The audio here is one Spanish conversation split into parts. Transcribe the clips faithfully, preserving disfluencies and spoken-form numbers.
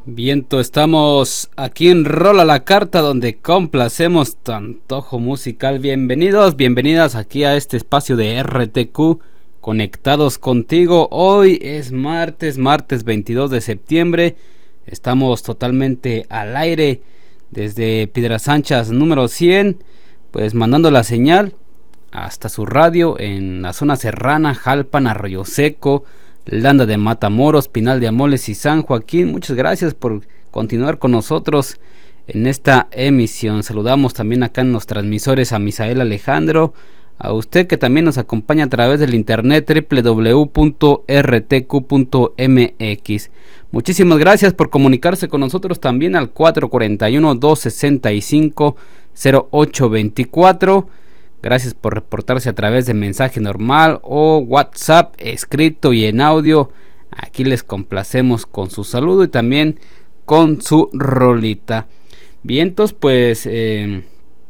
Viento, estamos aquí en Rola la Carta, donde complacemos tu antojo musical. Bienvenidos, bienvenidas aquí a este espacio de R T Q, conectados contigo. Hoy es martes, martes veintidós de septiembre. Estamos totalmente al aire desde Piedras Anchas número cien, pues mandando la señal hasta su radio en la zona serrana, Jalpan, Arroyo Seco, Landa de Matamoros, Pinal de Amoles y San Joaquín. Muchas gracias por continuar con nosotros en esta emisión. Saludamos también acá en los transmisores a Misael Alejandro, a usted que también nos acompaña a través del internet doble u doble u doble u punto r t q punto m x. Muchísimas gracias por comunicarse con nosotros también al cuatro cuatro uno, dos seis cinco, cero ocho dos cuatro. Gracias por reportarse a través de mensaje normal o WhatsApp escrito y en audio. Aquí les complacemos con su saludo y también con su rolita. Vientos, pues eh,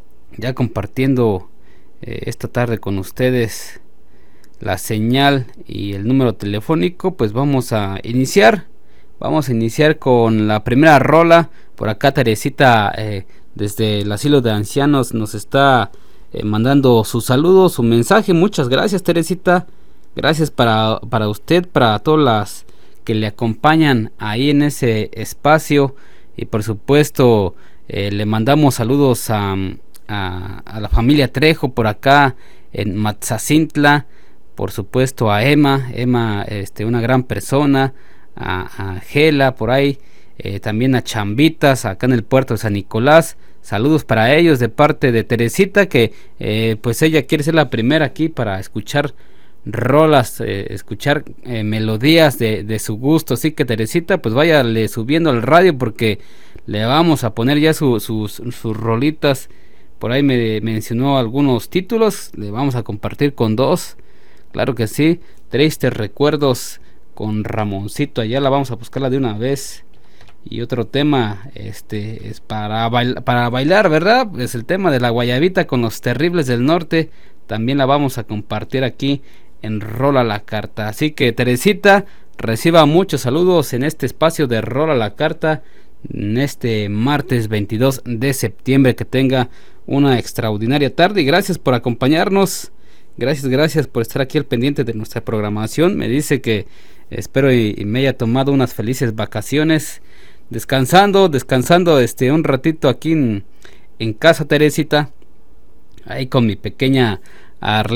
ya compartiendo eh, esta tarde con ustedes la señal y el número telefónico, pues vamos a iniciar. Vamos a iniciar con la primera rola. Por acá Teresita eh, desde el asilo de ancianos nos está Eh, mandando su saludo, su mensaje. Muchas gracias, Teresita. Gracias para, para usted, para todas las que le acompañan ahí en ese espacio. Y por supuesto eh, le mandamos saludos a, a, a la familia Trejo por acá en Matzacintla. Por supuesto a Emma, Emma este, una gran persona. A, a Gela por ahí. Eh, también a Chambitas acá en el puerto de San Nicolás. Saludos para ellos de parte de Teresita, que eh, pues ella quiere ser la primera aquí para escuchar rolas, eh, escuchar eh, melodías de, de su gusto. Así que Teresita, pues váyale subiendo al radio porque le vamos a poner ya su, sus, sus rolitas. Por ahí me mencionó algunos títulos, le vamos a compartir con dos. Claro que sí, Tristes Recuerdos con Ramoncito, allá la vamos a buscarla de una vez. Y otro tema este es para, baila, para bailar, ¿verdad? Es el tema de la guayabita con Los Terribles del Norte. También la vamos a compartir aquí en Rola la Carta. Así que Teresita, reciba muchos saludos en este espacio de Rola la Carta, en este martes veintidós de septiembre. Que tenga una extraordinaria tarde y gracias por acompañarnos. Gracias, gracias por estar aquí al pendiente de nuestra programación. Me dice que espero y, y me haya tomado unas felices vacaciones. Descansando, descansando este un ratito aquí en, en casa, Teresita, ahí con mi pequeña Arlene.